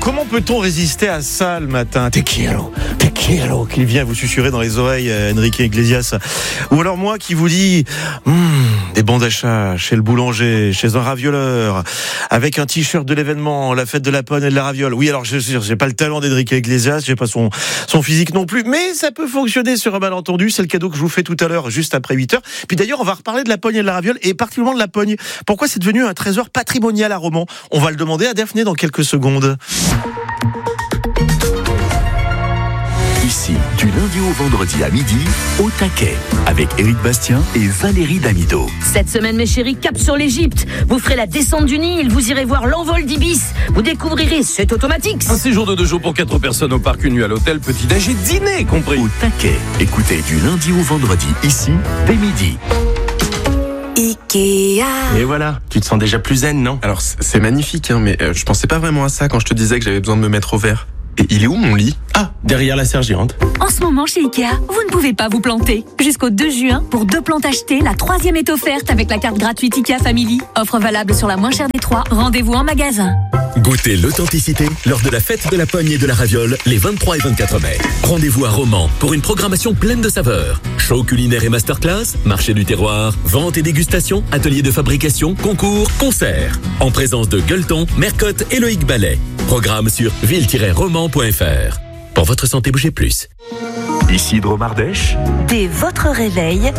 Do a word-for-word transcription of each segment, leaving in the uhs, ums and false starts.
comment peut-on résister à ça le matin? Te quiero, te quiero, qu'il vient vous susurrer dans les oreilles, Enrique Iglesias. Ou alors moi qui vous dis, hmm, des bons d'achat chez le boulanger, chez un ravioleur, avec un t-shirt de l'événement, la fête de la pogne et de la raviole. Oui, alors je j'ai pas le talent d'Enrique Iglesias, j'ai pas son, son physique non plus, mais ça peut fonctionner sur un malentendu. C'est le cadeau que je vous fais tout à l'heure, juste après huit heures. Puis d'ailleurs, on va reparler de la pogne et de la raviole, et particulièrement de la pogne. Pourquoi c'est devenu un trésor patrimonial à Romans? On va le demander à Daphné dans quelques secondes. Ici, du lundi au vendredi à midi, au taquet, avec Éric Bastien et Valérie Damido. Cette semaine, mes chéris, cap sur l'Égypte. Vous ferez la descente du Nil, vous irez voir l'envol d'Ibis. Vous découvrirez cet automatique. Un séjour de deux jours pour quatre personnes au parc, une nuit à l'hôtel, petit-déj et dîner compris. Au taquet, écoutez du lundi au vendredi, ici, dès midi. Ikea. Et voilà, tu te sens déjà plus zen, non? Alors c'est magnifique, hein, mais euh, je pensais pas vraiment à ça quand je te disais que j'avais besoin de me mettre au vert. Et il est où mon lit? Ah, derrière la serre géante. En ce moment chez Ikea, vous ne pouvez pas vous planter. Jusqu'au deux juin, pour deux plantes achetées, la troisième est offerte avec la carte gratuite Ikea Family. Offre valable sur la moins chère des trois. Rendez-vous en magasin. Goûtez l'authenticité lors de la fête de la pogne et de la raviole les vingt-trois et vingt-quatre mai. Rendez-vous à Romans pour une programmation pleine de saveurs. Show culinaire et masterclass, marché du terroir, vente et dégustation, atelier de fabrication, concours, concerts. En présence de Gueuleton, Mercotte et Loïc Ballet. Programme sur ville tiret roman point f r. Pour votre santé, bougez plus. Ici Dromardèche. Dès votre réveil,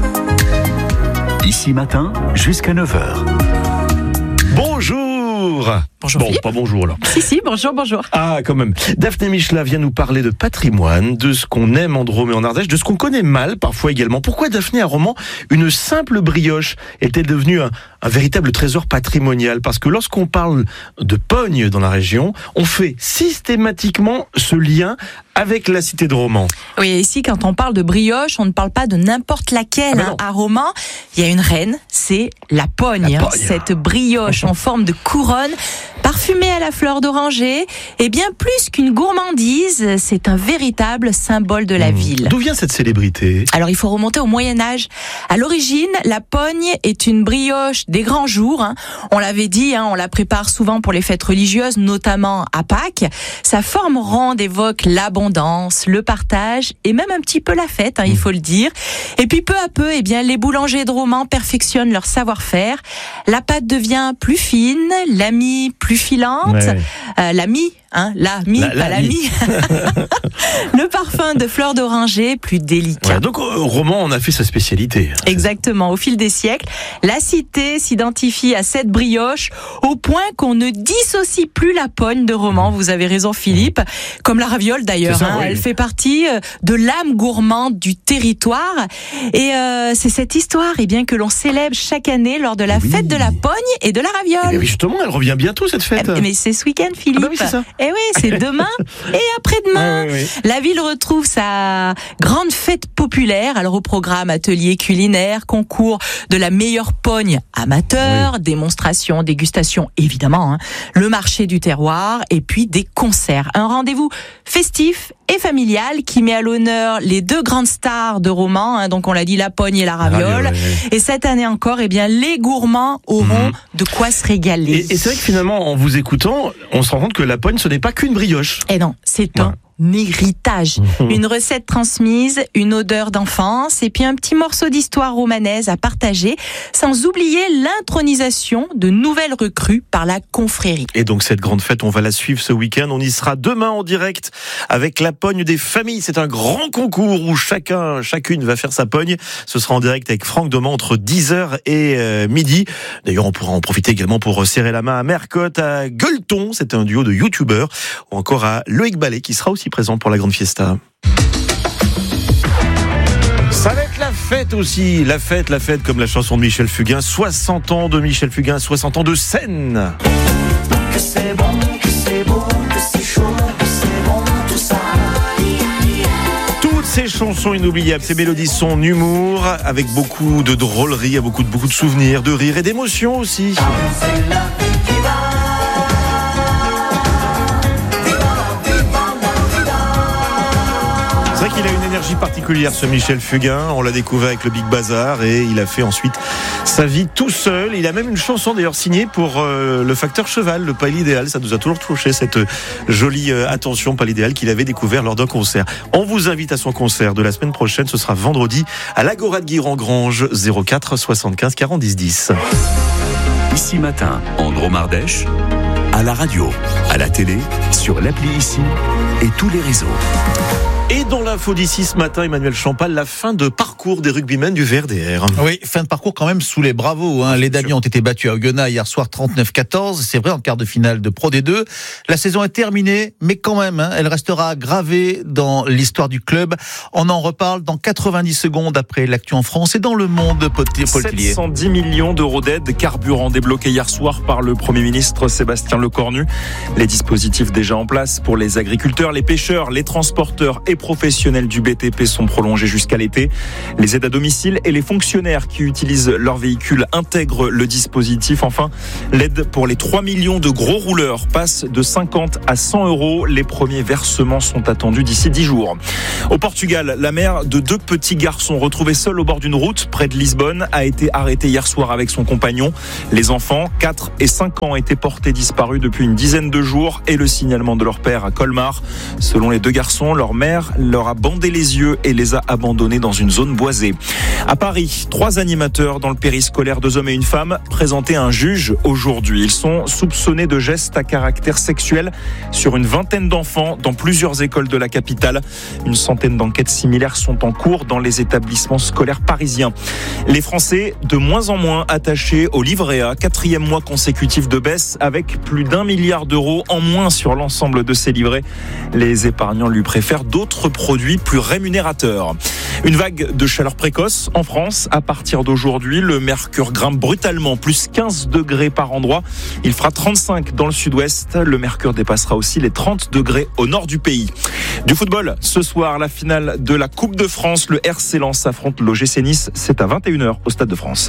Ici matin, jusqu'à neuf heures. Bonjour. Bonjour Bon, Philippe. pas bonjour là. Si, si, bonjour, bonjour. Ah, quand même. Daphné Michelin vient nous parler de patrimoine, de ce qu'on aime en Drôme et en Ardèche, de ce qu'on connaît mal parfois également. Pourquoi Daphné à Romans, une simple brioche est-elle devenue un, un véritable trésor patrimonial? Parce que lorsqu'on parle de pogne dans la région, on fait systématiquement ce lien avec la cité de Romans. Oui, ici, quand on parle de brioche, on ne parle pas de n'importe laquelle. Ah ben hein. À Romans, il y a une reine, c'est la pogne. La hein. pogne. Cette brioche en forme de couronne, parfumée à la fleur d'oranger, et bien plus qu'une gourmandise, c'est un véritable symbole de la Mmh. ville. D'où vient cette célébrité? Alors, il faut remonter au Moyen-Âge. À l'origine, la pogne est une brioche des grands jours. Hein. On l'avait dit, hein, on la prépare souvent pour les fêtes religieuses, notamment à Pâques. Sa forme ronde évoque l'abondance, le partage et même un petit peu la fête, hein, il faut le dire. Et puis, peu à peu, eh bien, les boulangers de Romans perfectionnent leur savoir-faire. La pâte devient plus fine, la mie plus filante, Ouais. euh, la mie, hein, la mie, La- pas la la mie. mie. Le parfum de fleurs d'oranger plus délicat. Ouais, donc au Romans, on a fait sa spécialité. Exactement. Au fil des siècles, la cité s'identifie à cette brioche au point qu'on ne dissocie plus la pogne de Romans. Vous avez raison, Philippe. Comme la raviole d'ailleurs. C'est ça, hein. oui. Elle fait partie euh, de l'âme gourmande du territoire. Et euh, c'est cette histoire eh bien, que l'on célèbre chaque année lors de la Oui. fête de la pogne et de la Eh bien, raviole. oui, justement, elle revient bientôt cette fête. Eh, Mais c'est ce week-end, Philippe. Ah bah oui, c'est ça. Eh oui, c'est demain et après-demain. Ouais, ouais, ouais. La ville retrouve sa grande fête populaire. Alors au programme ateliers culinaires, concours de la meilleure pogne amateur, démonstration, dégustation évidemment, hein, le marché du terroir et puis des concerts. Un rendez-vous festif et familial qui met à l'honneur les deux grandes stars de Romans, hein, donc on l'a dit, la pogne et la raviole. raviole, ouais, ouais. Et cette année encore, eh bien les gourmands auront Mhm. de quoi se régaler. Et, et c'est vrai que finalement, en vous écoutant, on se rend compte que la pogne, ce n'est pas qu'une brioche. Et non, c'est un héritage, une recette transmise, une odeur d'enfance et puis un petit morceau d'histoire romanaise à partager, sans oublier l'intronisation de nouvelles recrues par la confrérie. Et donc cette grande fête, on va la suivre ce week-end. On y sera demain en direct avec la pogne des familles. C'est un grand concours où chacun, chacune va faire sa pogne. Ce sera en direct avec Franck Doman entre dix heures et euh, midi. D'ailleurs, on pourra en profiter également pour serrer la main à Mercotte, à Gueuleton, c'est un duo de youtubeurs, ou encore à Loïc Ballet qui sera aussi présent pour la grande fiesta. Ça va être la fête aussi, la fête, la fête comme la chanson de Michel Fugain, soixante ans de Michel Fugain, soixante ans de scène. Que c'est bon, que c'est beau, que c'est chaud, que c'est bon, tout ça. Toutes ces chansons inoubliables, ces mélodies, son humour, avec beaucoup de drôlerie, beaucoup de, beaucoup de souvenirs, de rire et d'émotions aussi. C'est la vie qui va. C'est vrai qu'il a une énergie particulière, ce Michel Fugain. On l'a découvert avec le Big Bazar et il a fait ensuite Sa vie tout seul. Il a même une chanson d'ailleurs signée pour euh, le facteur cheval, le Pas l'idéal. Ça nous a toujours touché, cette jolie euh, attention Pas l'idéal qu'il avait découvert lors d'un concert. On vous invite à son concert de la semaine prochaine. Ce sera vendredi à l'Agora de Guiran-Grange, zéro quatre soixante-quinze quarante dix dix. Ici Matin, en Dromardèche, à la radio, à la télé, sur l'appli Ici et tous les réseaux. Et dans l'info d'ici ce matin, Emmanuel Champal, la fin de parcours des rugbymen du V R D R. Oui, fin de parcours quand même sous les bravos. Hein. Les Damiens ont été battus à Oyonnax hier soir trente-neuf quatorze. C'est vrai, en quart de finale de Pro D deux. La saison est terminée, mais quand même, hein, elle restera gravée dans l'histoire du club. On en reparle dans quatre-vingt-dix secondes après l'actu en France et dans le monde. Paul Tillier. sept cent dix millions d'euros d'aide carburant débloqués hier soir par le Premier ministre Sébastien Lecornu. Les dispositifs déjà en place pour les agriculteurs, les pêcheurs, les transporteurs et professionnels du B T P sont prolongés jusqu'à l'été. Les aides à domicile et les fonctionnaires qui utilisent leur véhicule intègrent le dispositif. Enfin, l'aide pour les trois millions de gros rouleurs passe de cinquante à cent euros. Les premiers versements sont attendus d'ici dix jours. Au Portugal, la mère de deux petits garçons retrouvés seuls au bord d'une route près de Lisbonne a été arrêtée hier soir avec son compagnon. Les enfants, quatre et cinq ans, étaient portés disparus depuis une dizaine de jours et le signalement de leur père à Colmar. Selon les deux garçons, leur mère leur a bandé les yeux et les a abandonnés dans une zone boisée. À Paris, trois animateurs dans le périscolaire, deux hommes et une femme, présentés à un juge aujourd'hui. Ils sont soupçonnés de gestes à caractère sexuel sur une vingtaine d'enfants dans plusieurs écoles de la capitale. Une centaine d'enquêtes similaires sont en cours dans les établissements scolaires parisiens. Les Français, de moins en moins attachés au livret A, quatrième mois consécutif de baisse avec plus d'un milliard d'euros en moins sur l'ensemble de ces livrets. Les épargnants lui préfèrent d'autres produits plus rémunérateurs. Une vague de chaleur précoce en France. À partir d'aujourd'hui, le mercure grimpe brutalement, plus quinze degrés par endroit. Il fera trente-cinq dans le sud-ouest. Le mercure dépassera aussi les trente degrés au nord du pays. Du football, ce soir, la finale de la Coupe de France. Le R C Lens affronte l'O G C Nice. C'est à vingt et une heures au Stade de France.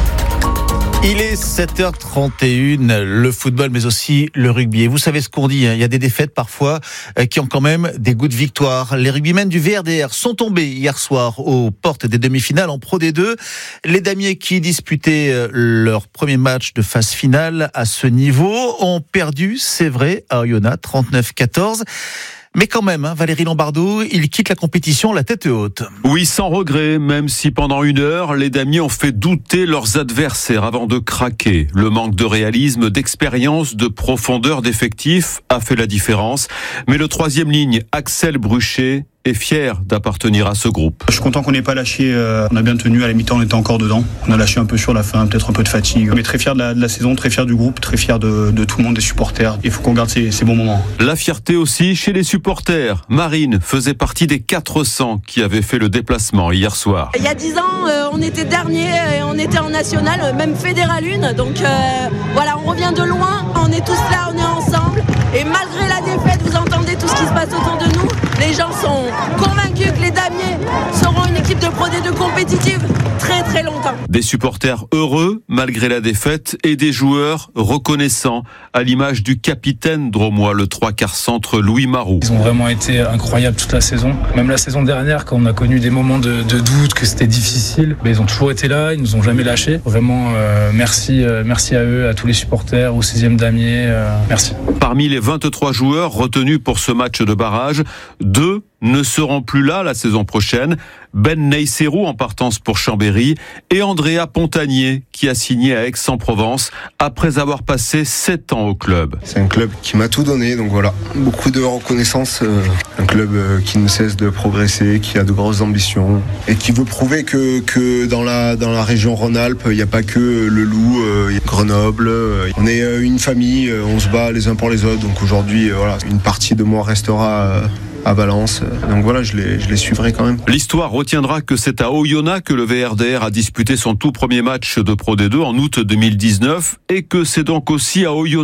Il est sept heures trente et une, le football mais aussi le rugby. Et vous savez ce qu'on dit, hein, il y a des défaites parfois euh, qui ont quand même des goûts de victoire. Les rugbymen du V R D R sont tombés hier soir aux portes des demi-finales en Pro D deux. Les Damiers qui disputaient leur premier match de phase finale à ce niveau ont perdu, c'est vrai, à Oyonnax trente-neuf quatorze. Mais quand même, hein, Valérie Lombardo, il quitte la compétition la tête haute. Oui, sans regret, même si pendant une heure, les Damiers ont fait douter leurs adversaires avant de craquer. Le manque de réalisme, d'expérience, de profondeur d'effectif a fait la différence. Mais le troisième ligne, Axel Bruchet, est fier d'appartenir à ce groupe. Je suis content qu'on n'ait pas lâché, euh, on a bien tenu, à la mi-temps on était encore dedans. On a lâché un peu sur la fin, peut-être un peu de fatigue. Mais très fier de la, de la saison, très fier du groupe, très fier de, de tout le monde, des supporters. Il faut qu'on garde ces, ces bons moments. La fierté aussi chez les supporters. Marine faisait partie des quatre cents qui avaient fait le déplacement hier soir. Il y a dix ans, euh, on était dernier et on était en national, même fédéral une. Donc euh, voilà, on revient de loin, on est tous là, on est ensemble. Et malgré la défaite, vous entendez tout ce qui se passe autour de nous. Les gens sont convaincus que les Damiers seront une équipe de Pro D deux compétitive très très longtemps. Des supporters heureux malgré la défaite et des joueurs reconnaissants, à l'image du capitaine dromois, le trois quarts centre Louis Marou. Ils ont vraiment été incroyables toute la saison. Même la saison dernière, quand on a connu des moments de, de doute, que c'était difficile, mais ils ont toujours été là, ils nous ont jamais lâchés. Vraiment, euh, merci, euh, merci à eux, à tous les supporters, au sixième Damier, euh, merci. Parmi les vingt-trois joueurs retenus pour ce match de barrage, deux ne seront plus là la saison prochaine. Ben Neisserou en partance pour Chambéry et Andrea Pontanier qui a signé à Aix-en-Provence après avoir passé sept ans au club. C'est un club qui m'a tout donné, donc voilà. Beaucoup de reconnaissance, euh, un club euh, qui ne cesse de progresser, qui a de grosses ambitions et qui veut prouver que, que dans, la, dans la région Rhône-Alpes, il n'y a pas que le Loup, euh, Grenoble. Euh, on est euh, une famille, euh, on se bat les uns pour les autres, donc aujourd'hui, euh, voilà, une partie de moi restera... Euh, à Valence. Donc voilà, je les, je les suivrai quand même. L'histoire retiendra que c'est à Oyonnax que le V R D R a disputé son tout premier match de Pro D deux en août deux mille dix-neuf et que c'est donc aussi à Oyonnax que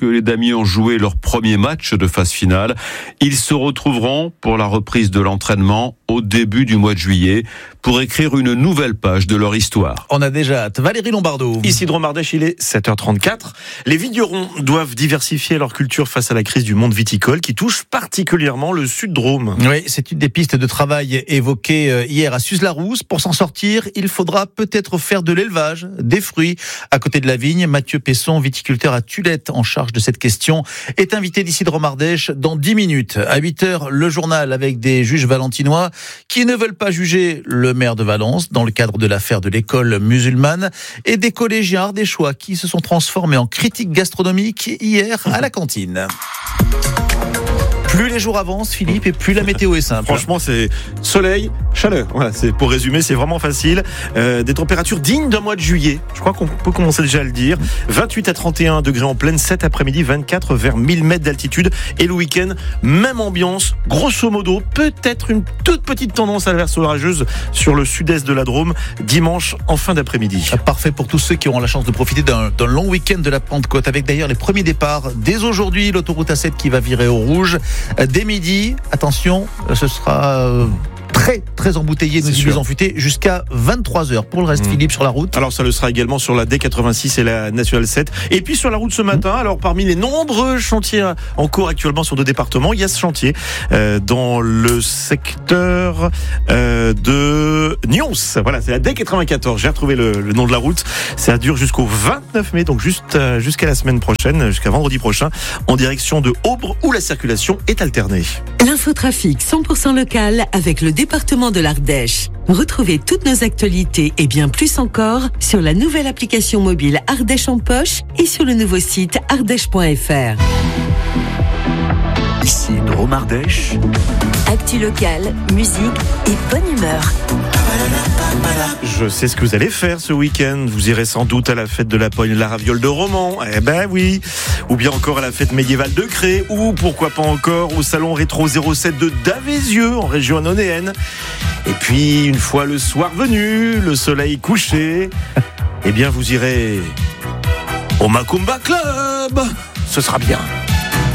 que les Damiens ont joué leur premier match de phase finale. Ils se retrouveront pour la reprise de l'entraînement au début du mois de juillet pour écrire une nouvelle page de leur histoire. On a déjà hâte. Valérie Lombardo. Ici Dromardèche, il est sept heures trente-quatre. Les vignerons doivent diversifier leur culture face à la crise du monde viticole qui touche particulièrement le Sud-Drôme. Oui, c'est une des pistes de travail évoquées hier à Suze-la-Rousse. Pour s'en sortir, il faudra peut-être faire de l'élevage, des fruits à côté de la vigne. Mathieu Pesson, viticulteur à Tulette, en charge de cette question, est invité d'ici Dromardèche dans dix minutes. À huit heures, le journal avec des juges valentinois qui ne veulent pas juger le maire de Valence dans le cadre de l'affaire de l'école musulmane et des collégiens ardéchois qui se sont transformés en critiques gastronomiques hier à la cantine. Plus les jours avancent, Philippe, et plus la météo est simple. Franchement, c'est soleil, chaleur. Voilà, c'est pour résumer, c'est vraiment facile. Euh, des températures dignes d'un mois de juillet. Je crois qu'on peut commencer déjà à le dire. vingt-huit à trente et un degrés en pleine, cet après-midi, vingt-quatre vers mille mètres d'altitude. Et le week-end, même ambiance. Grosso modo, peut-être une toute petite tendance à l'averse orageuse sur le sud-est de la Drôme, dimanche en fin d'après-midi. Parfait pour tous ceux qui auront la chance de profiter d'un, d'un long week-end de la Pentecôte, avec d'ailleurs les premiers départs dès aujourd'hui. L'autoroute A sept qui va virer au rouge. Dès midi, attention, ce sera très très embouteillé, nous y nous enfutés jusqu'à vingt-trois heures. Pour le reste, mmh. Philippe, sur la route. Alors ça le sera également sur la D quatre-vingt-six et la Nationale sept. Et puis sur la route ce matin, mmh. alors parmi les nombreux chantiers en cours actuellement sur deux départements, il y a ce chantier euh, dans le secteur euh, de Nyons. Voilà, c'est la D quatre-vingt-quatorze. J'ai retrouvé le, le nom de la route. Ça dure jusqu'au vingt-neuf mai, donc juste euh, jusqu'à la semaine prochaine, jusqu'à vendredi prochain, en direction de Aubre où la circulation est alternée. L'infotrafic cent pour cent local avec le département de l'Ardèche. Retrouvez toutes nos actualités et bien plus encore sur la nouvelle application mobile Ardèche en poche et sur le nouveau site ardèche point f r. Ici Dromardèche. Actu locale, musique et bonne humeur. Je sais ce que vous allez faire ce week-end. Vous irez sans doute à la fête de la Pogne, la Raviole de Romans. Eh ben oui. Ou bien encore à la fête médiévale de Cré. Ou pourquoi pas encore au salon rétro zéro sept de Davézieux en région annonéenne. Et puis une fois le soir venu, le soleil couché, eh bien vous irez au Macumba Club. Ce sera bien.